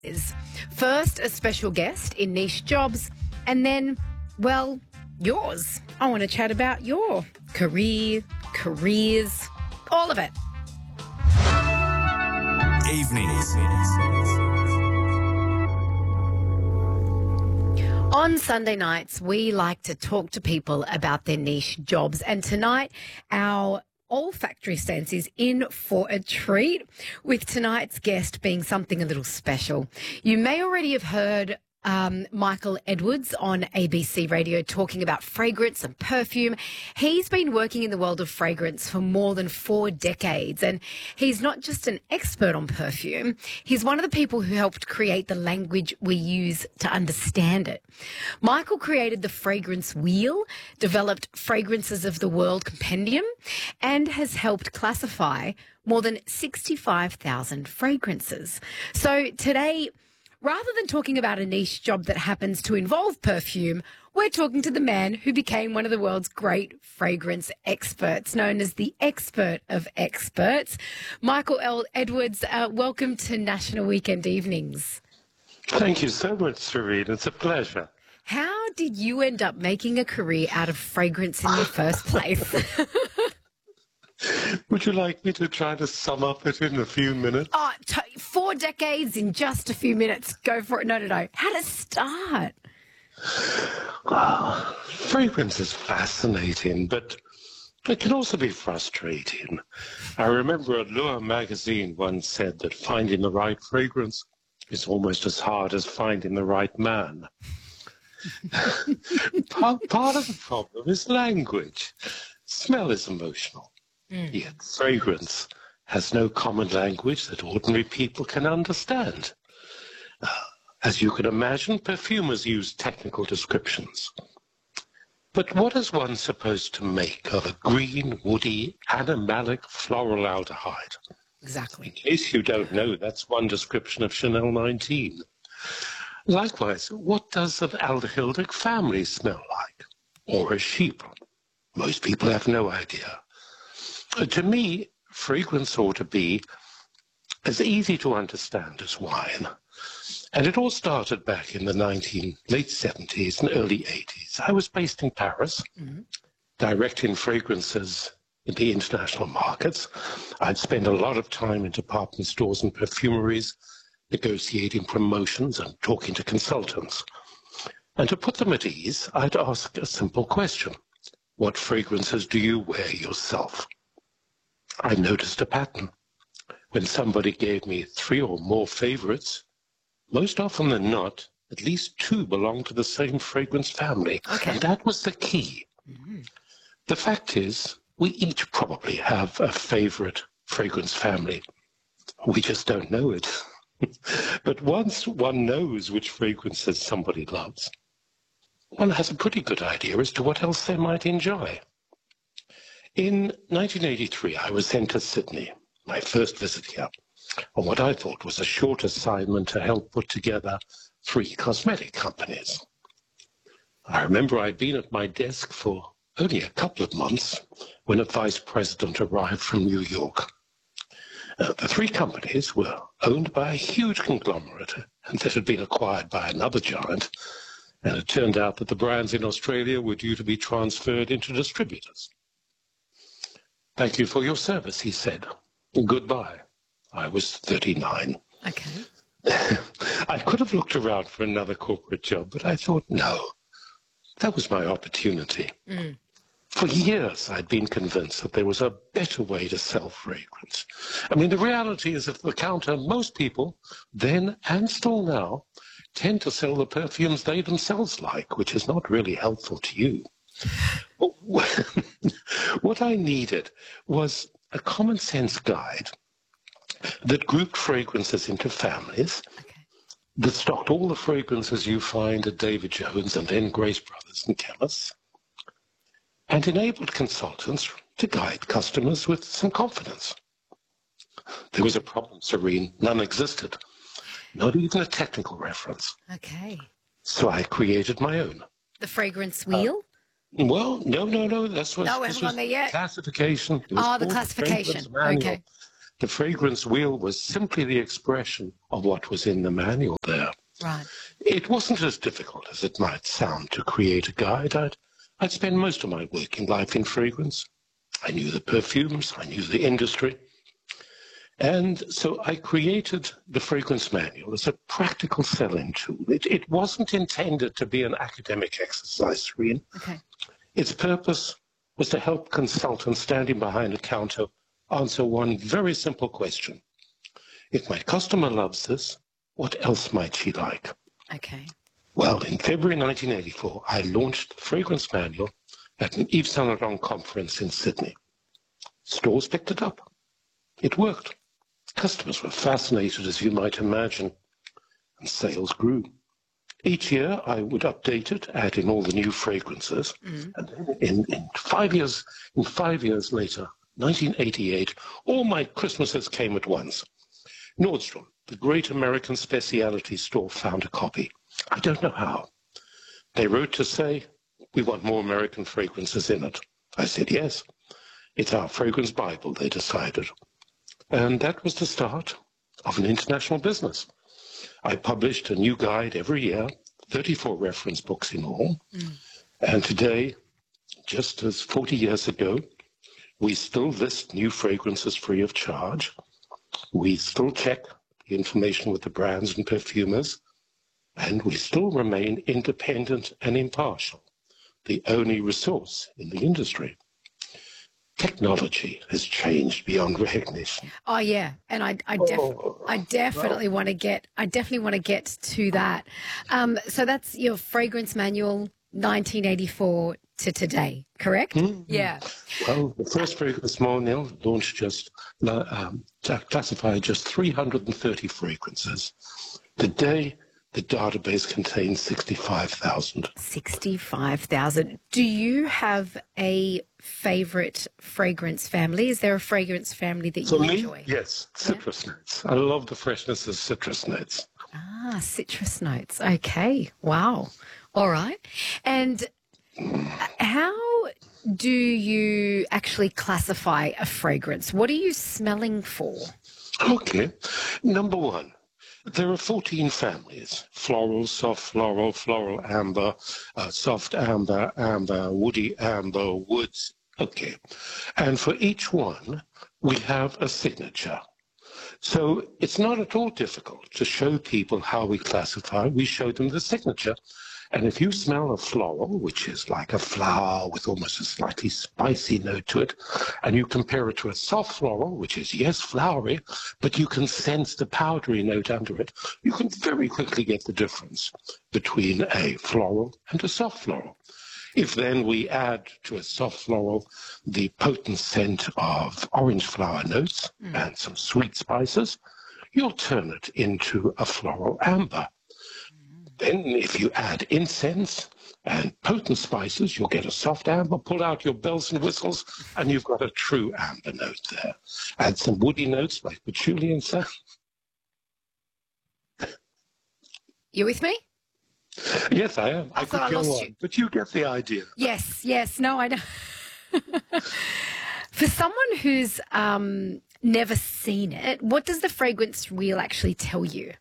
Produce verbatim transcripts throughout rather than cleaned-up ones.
is. First, a special guest in Niche Jobs, and then, well, yours. I want to chat about your career, careers, all of it. Evenings. On Sunday nights, we like to talk to people about their niche jobs. And tonight, our olfactory sense is in for a treat, with tonight's guest being something a little special. You may already have heard Um, Michael Edwards on A B C Radio talking about fragrance and perfume. He's been working in the world of fragrance for more than four decades, and he's not just an expert on perfume. He's one of the people who helped create the language we use to understand it. Michael created the Fragrance Wheel, developed Fragrances of the World Compendium, and has helped classify more than sixty-five thousand fragrances. So today, rather than talking about a niche job that happens to involve perfume, we're talking to the man who became one of the world's great fragrance experts, known as the expert of experts. Michael L. Edwards, uh, welcome to National Weekend Evenings. Thank you so much, Serene. It's a pleasure. How did you end up making a career out of fragrance in the first place? Would you like me to try to sum up it in a few minutes? Oh, t- four decades in just a few minutes. Go for it. No, no, no. How to start? Well, fragrance is fascinating, but it can also be frustrating. I remember Allure magazine once said that finding the right fragrance is almost as hard as finding the right man. part, part of the problem is language. Smell is emotional. Mm. Yet fragrance has no common language that ordinary people can understand. Uh, as you can imagine, perfumers use technical descriptions. But what is one supposed to make of a green, woody, animalic floral aldehyde? Exactly. In case you don't know, that's one description of Chanel nineteen. Likewise, what does an aldehydic family smell like? Or a sheep? Most people have no idea. To me, fragrance ought to be as easy to understand as wine. And it all started back in the nineteen, late seventies and early eighties. I was based in Paris, mm-hmm. directing fragrances in the international markets. I'd spent a lot of time in department stores and perfumeries, negotiating promotions and talking to consultants. And to put them at ease, I'd ask a simple question. What fragrances do you wear yourself? I noticed a pattern. When somebody gave me three or more favorites, most often than not, at least two belonged to the same fragrance family. Okay. And that was the key. Mm-hmm. The fact is, we each probably have a favorite fragrance family. We just don't know it. But once one knows which fragrances somebody loves, one has a pretty good idea as to what else they might enjoy. In nineteen eighty-three, I was sent to Sydney, my first visit here, on what I thought was a short assignment to help put together three cosmetic companies. I remember I'd been at my desk for only a couple of months when a vice president arrived from New York. Uh, the three companies were owned by a huge conglomerate and that had been acquired by another giant, and it turned out that the brands in Australia were due to be transferred into distributors. Thank you for your service, he said. Goodbye. I was thirty-nine. Okay. I could have looked around for another corporate job, but I thought, no, that was my opportunity. Mm. For years, I'd been convinced that there was a better way to sell fragrance. I mean, the reality is at the counter, most people, then and still now, tend to sell the perfumes they themselves like, which is not really helpful to you. What I needed was a common sense guide that grouped fragrances into families, okay. that stocked all the fragrances you find at David Jones and then Grace Brothers and chemists, and enabled consultants to guide customers with some confidence. There was a problem, Serene. None existed. Not even a technical reference. Okay. So I created my own. The Fragrance Wheel? Uh, Well, no, no, no. That's what. No, we haven't gone there yet. Classification. Oh, the classification. Okay. The fragrance wheel was simply the expression of what was in the manual there. Right. It wasn't as difficult as it might sound to create a guide. I'd, I'd spent most of my working life in fragrance. I knew the perfumes, I knew the industry. And so I created the fragrance manual as a practical selling tool. It, it wasn't intended to be an academic exercise screen. Okay. Its purpose was to help consultants standing behind a counter answer one very simple question. If my customer loves this, what else might she like? Okay. Well, in February nineteen eighty-four, I launched the fragrance manual at an Yves Saint Laurent conference in Sydney. Stores picked it up. It worked. Customers were fascinated, as you might imagine, and sales grew. Each year, I would update it, add in all the new fragrances, mm. and then in, in five years, in five years later, nineteen eighty-eight, all my Christmases came at once. Nordstrom, the great American specialty store, found a copy. I don't know how. They wrote to say, we want more American fragrances in it. I said, yes. It's our fragrance Bible, they decided. And that was the start of an international business. I published a new guide every year, thirty-four reference books in all. Mm. And today, just as forty years ago, we still list new fragrances free of charge. We still check the information with the brands and perfumers. And we still remain independent and impartial, the only resource in the industry. Technology has changed beyond recognition. Oh yeah, and I, I, def- oh, I definitely well. want to get, I definitely want to get to that. Um, so that's your fragrance manual, nineteen eighty-four to today, correct? Mm-hmm. Yeah. Well, the first fragrance manual launched just um, classified just three hundred thirty fragrances. Today, the database contains sixty-five thousand. sixty-five thousand. Do you have a favorite fragrance family? Is there a fragrance family that For you me, enjoy? Yes, citrus yeah. notes. I love the freshness of citrus notes. Ah, citrus notes. Okay. Wow. All right. And how do you actually classify a fragrance? What are you smelling for? Okay. Number one. There are fourteen families: floral, soft floral, floral amber, uh, soft amber, amber, woody amber, woods. Okay. And for each one, we have a signature. So it's not at all difficult to show people how we classify. We show them the signature. And if you smell a floral, which is like a flower with almost a slightly spicy note to it, and you compare it to a soft floral, which is, yes, flowery, but you can sense the powdery note under it, you can very quickly get the difference between a floral and a soft floral. If then we add to a soft floral the potent scent of orange flower notes mm. and some sweet spices, you'll turn it into a floral amber. Then if you add incense and potent spices, you'll get a soft amber. Pull out your bells and whistles, and you've got a true amber note there. Add some woody notes like patchouli and so. You with me? Yes, I am. I, I could I go lost on, you. But you get the idea. Yes, yes. No, I don't. For someone who's um, never seen it, what does the fragrance wheel actually tell you?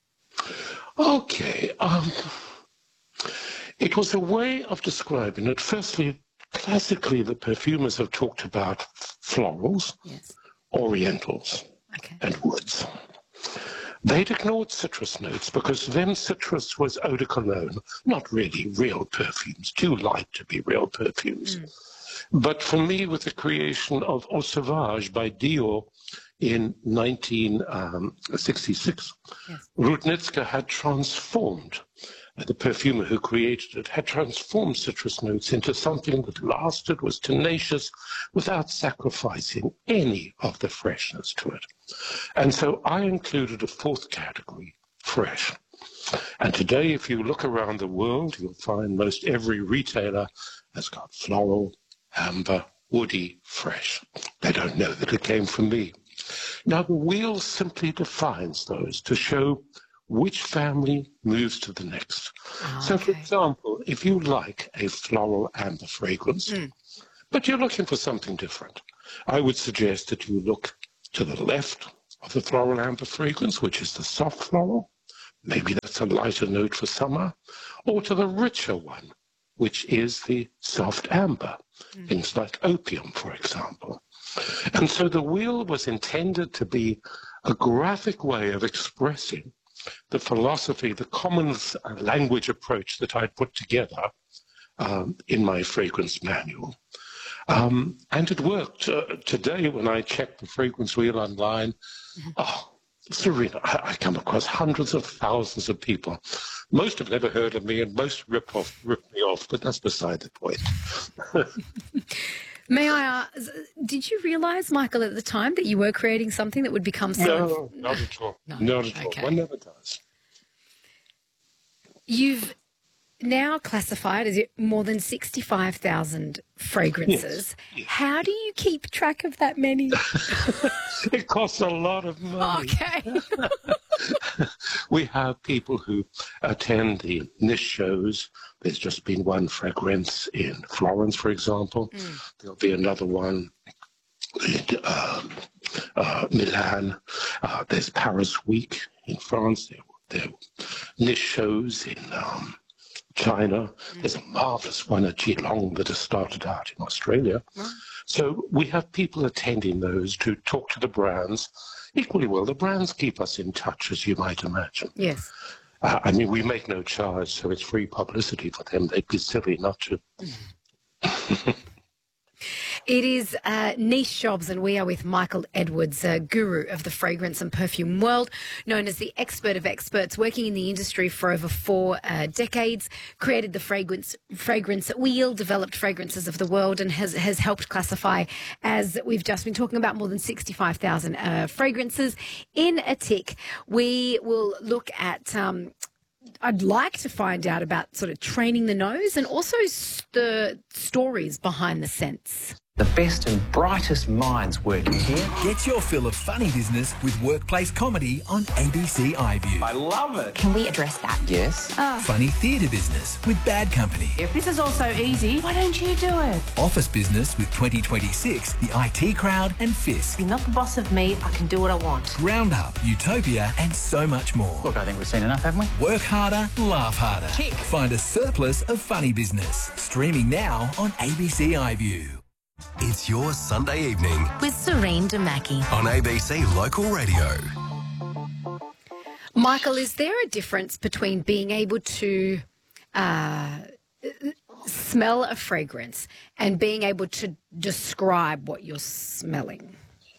Okay. Um, it was a way of describing it. Firstly, classically, the perfumers have talked about florals, yes. orientals, okay. and woods. They'd ignored citrus notes because then citrus was eau de cologne, not really real perfumes, too light to be real perfumes. Mm. But for me, with the creation of Eau Sauvage by Dior in nineteen sixty-six, yes. Rudnitska had transformed, uh, the perfumer who created it, had transformed citrus notes into something that lasted, was tenacious, without sacrificing any of the freshness to it. And so I included a fourth category, fresh. And today, if you look around the world, you'll find most every retailer has got floral, amber, woody, fresh. They don't know that it came from me. Now, the wheel simply defines those to show which family moves to the next. Oh, so, okay. for example, if you like a floral amber fragrance, mm. but you're looking for something different, I would suggest that you look to the left of the floral amber fragrance, which is the soft floral. Maybe that's a lighter note for summer. Or to the richer one, which is the soft amber, mm. things like opium, for example. And so the wheel was intended to be a graphic way of expressing the philosophy, the common language approach that I put together um, in my fragrance manual. Um, and it worked. Uh, today, when I check the fragrance wheel online, mm-hmm. oh, Serena, I, I come across hundreds of thousands of people. Most have never heard of me, and most rip off, rip me off, but that's beside the point. May I ask, did you realise, Michael, at the time that you were creating something that would become so... No, not at all. No, not at okay. all. One never does. You've now classified as more than sixty-five thousand fragrances. Yes, yes. How do you keep track of that many? It costs a lot of money. Okay. We have people who attend the niche shows. There's just been one fragrance in Florence, for example. Mm. There'll be another one in uh, uh, Milan. Uh, there's Paris Week in France. There, there are niche shows in um, China. Mm. There's a marvellous one at Geelong that has started out in Australia. Mm. So we have people attending those to talk to the brands. Equally well, the brands keep us in touch, as you might imagine. Yes. Uh, I mean, we make no charge, so it's free publicity for them. They'd be silly not to. Mm. It is uh, Niche Jobs, and we are with Michael Edwards, uh, guru of the fragrance and perfume world, known as the expert of experts, working in the industry for over four uh, decades, created the fragrance fragrance wheel, developed fragrances of the world, and has, has helped classify, as we've just been talking about, more than sixty-five thousand uh, fragrances. In a tick, we will look at... Um, I'd like to find out about sort of training the nose and also the stories behind the scents. The best and brightest minds working here. Get your fill of funny business with workplace comedy on A B C iView. I love it. Can we address that? Yes. Oh. Funny theatre business with Bad Company. If this is all so easy, why don't you do it? Office business with twenty twenty-six, the I T Crowd and Fisk. You're not the boss of me, I can do what I want. Roundup, Utopia and so much more. Look, I think we've seen enough, haven't we? Work harder, laugh harder. Tick. Find a surplus of funny business. Streaming now on A B C iView. It's your Sunday evening with Serene Damaki on A B C Local Radio. Michael, is there a difference between being able to uh, smell a fragrance and being able to describe what you're smelling?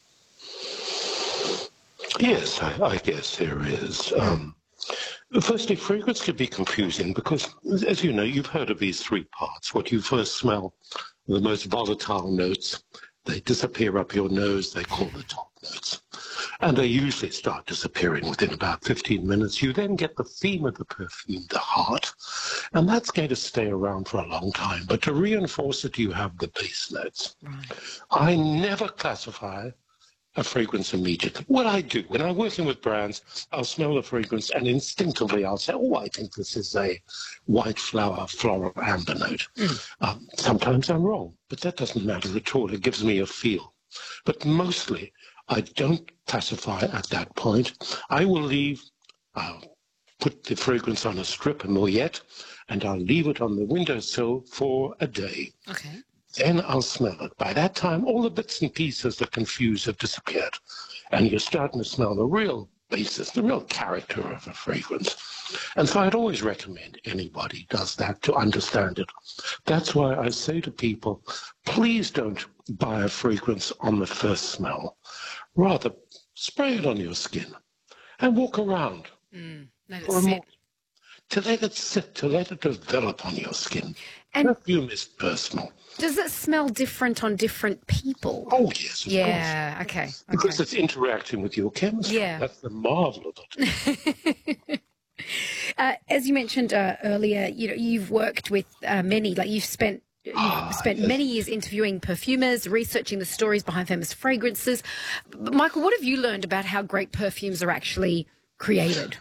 Yes, I, I guess there is. Um, firstly, fragrance can be confusing because, as you know, you've heard of these three parts. What you first smell, the most volatile notes, they disappear up your nose, they call the top notes. And they usually start disappearing within about fifteen minutes. You then get the theme of the perfume, the heart, and that's going to stay around for a long time. But to reinforce it, you have the base notes. Right. I never classify a fragrance immediately. What I do, when I'm working with brands, I'll smell the fragrance and instinctively I'll say, oh, I think this is a white flower, floral amber note. Mm. Um, sometimes I'm wrong, but that doesn't matter at all. It gives me a feel. But mostly, I don't classify at that point. I will leave, I'll put the fragrance on a strip, a noyette, and I'll leave it on the windowsill for a day. Okay. Then I'll smell it. By that time, all the bits and pieces that confuse have disappeared. And you're starting to smell the real basis, the real character of a fragrance. And so I'd always recommend anybody does that to understand it. That's why I say to people, please don't buy a fragrance on the first smell. Rather, spray it on your skin and walk around mm, let for it a sit. moment. To let it sit, to let it develop on your skin. And perfume is personal. Does it smell different on different people? Oh, yes, of yeah, course. okay. Because okay. it's interacting with your chemistry. Yeah. That's the marvel of it. uh, as you mentioned uh, earlier, you know, you've worked with uh, many, like you've spent You've ah, spent yes. many years interviewing perfumers, researching the stories behind famous fragrances. But Michael, what have you learned about how great perfumes are actually created?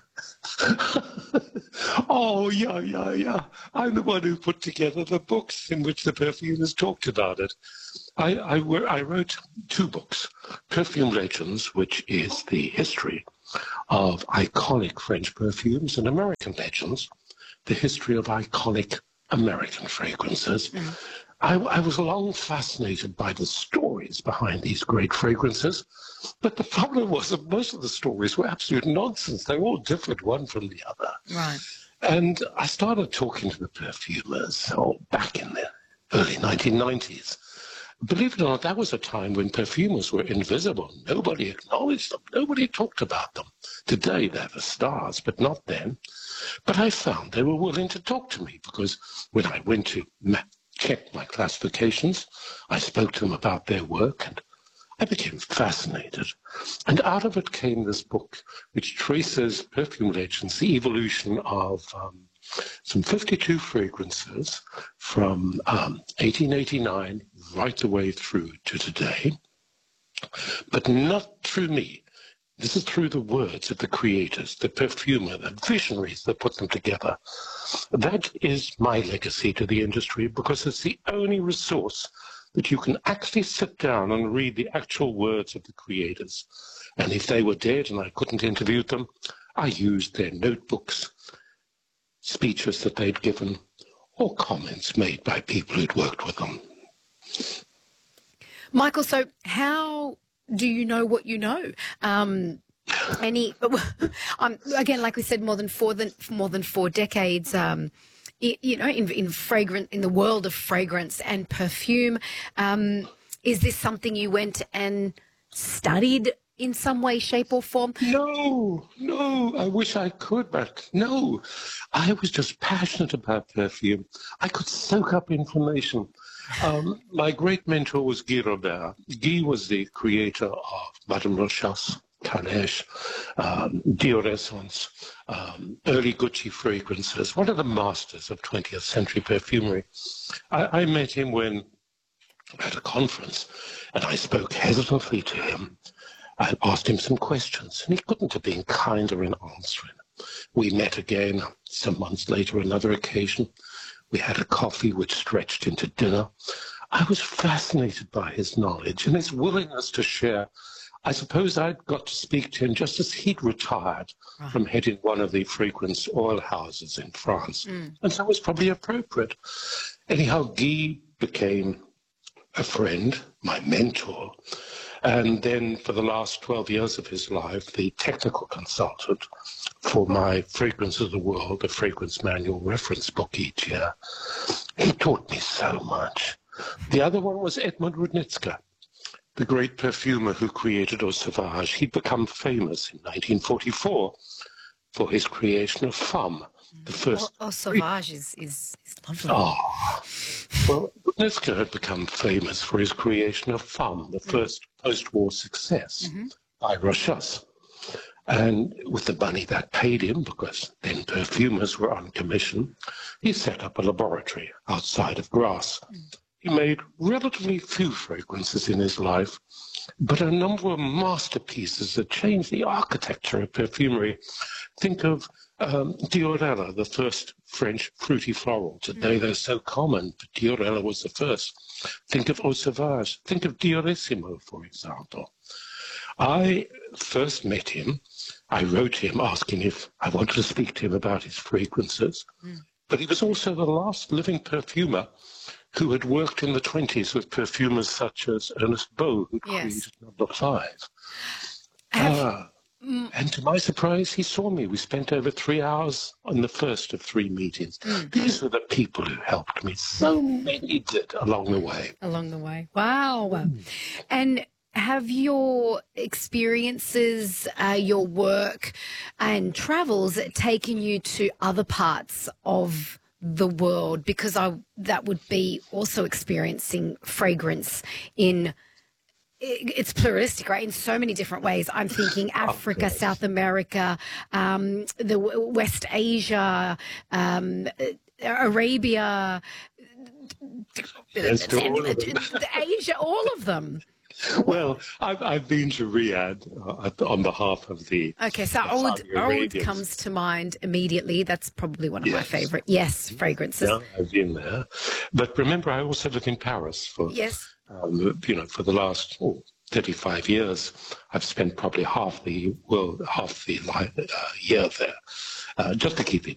Oh, yeah, yeah, yeah. I'm the one who put together the books in which the perfumers talked about it. I, I, wo- I wrote two books, Perfume Legends, which is the history of iconic French perfumes, and American Legends, the history of iconic American fragrances. Mm. I, I was long fascinated by the stories behind these great fragrances, but the problem was that most of the stories were absolute nonsense. They were all different one from the other. Right. And I started talking to the perfumers oh, back in the early nineteen nineties. Believe it or not, that was a time when perfumers were invisible. Nobody acknowledged them. Nobody talked about them. Today, they're the stars, but not then. But I found they were willing to talk to me because when I went to ma- check my classifications, I spoke to them about their work, and I became fascinated. And out of it came this book, which traces Perfume Legends, the evolution of um, some fifty-two fragrances from um, eighteen eighty-nine right the way through to today, but not through me. This is through the words of the creators, the perfumer, the visionaries that put them together. That is my legacy to the industry because it's the only resource that you can actually sit down and read the actual words of the creators. And if they were dead and I couldn't interview them, I used their notebooks, speeches that they'd given, or comments made by people who'd worked with them. Michael, so how do you know what you know? Um, any, um, again, like we said, more than four than more than four decades. Um, you know, in, in fragrant in the world of fragrance and perfume. Um, is this something you went and studied in some way, shape, or form? No, no. I wish I could, but no. I was just passionate about perfume. I could soak up information. Um, my great mentor was Guy Robert. Guy was the creator of Madame Rochas, Calèche, um, Dior Essence, um, early Gucci fragrances, one of the masters of twentieth century perfumery. I, I met him when at a conference, and I spoke hesitantly to him. I asked him some questions, and he couldn't have been kinder in answering. We met again some months later, another occasion. We had a coffee which stretched into dinner. I was fascinated by his knowledge and his willingness to share. I suppose I'd got to speak to him just as he'd retired right. from heading one of the fragrance oil houses in France. Mm. And so it was probably appropriate. Anyhow, Guy became a friend, my mentor, and then for the last twelve years of his life, the technical consultant for my Fragrance of the World, the fragrance manual reference book each year. He taught me so much. The other one was Edmund Rudnitzer, the great perfumer who created Eau Sauvage. He'd become famous in nineteen forty-four for his creation of Femme, the first... Eau Sauvage is, is, is lovely. Oh. Well, Rudnitzer had become famous for his creation of Femme, the first post-war success mm-hmm. by Rochas. And with the money that paid him, because then perfumers were on commission, he set up a laboratory outside of Grasse. Mm. He made relatively few fragrances in his life, but a number of masterpieces that changed the architecture of perfumery. Think of um, Diorella, the first French fruity floral. Today mm. they're so common, but Diorella was the first. Think of Eau Sauvage. Think of Diorissimo, for example. I first met him. I wrote him asking if I wanted to speak to him about his fragrances. Mm. But he was also the last living perfumer who had worked in the twenties with perfumers such as Ernest Beau, who yes. created Number Five. Ah, mm. And to my surprise, he saw me. We spent over three hours on the first of three meetings. Mm. These were the people who helped me. So many did along the way. Along the way. Wow. Mm. And have your experiences, uh, your work and travels taken you to other parts of the world? Because I that would be also experiencing fragrance in, it's pluralistic, right, in so many different ways. I'm thinking Africa, oh, South America, um, the West Asia, um, Arabia, Asia, all of them. Well, I've, I've been to Riyadh uh, on behalf of the... Okay, so Oud, Oud comes to mind immediately. That's probably one of yes. my favourite, yes, fragrances. Yeah, I've been there. But remember, I also lived in Paris for yes. Um, you know, for the last oh, thirty-five years, I've spent probably half the world, half the li- uh, year there, uh, just to keep in